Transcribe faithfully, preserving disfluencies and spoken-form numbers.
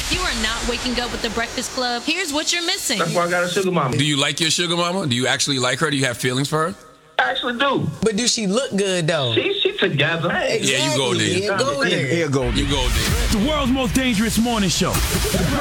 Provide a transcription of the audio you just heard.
If you are not waking up with the Breakfast Club, here's what you're missing. That's why I got a sugar mama. Do you like your sugar mama? Do you actually like her? Do you have feelings for her? I actually do. But do she look good, though? She, she together. Exactly. Yeah, you go there. Yeah, go there. You go there. The world's most dangerous morning show.